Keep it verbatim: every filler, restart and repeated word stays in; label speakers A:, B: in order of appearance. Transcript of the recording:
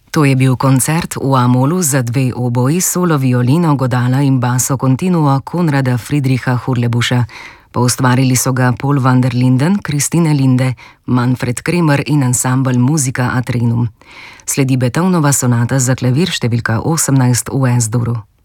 A: To je bil koncert v A-molu za dve oboji, solo violino, godala in basso continuo Konrada Friedricha Hurlebuša. Poustvarili so ga Paul van der Linden, Christine Linde, Manfred Kremer in ansambel Musica Atrenum. Sledi Beethovenova sonata za klavir številka osemnajst v es-duru.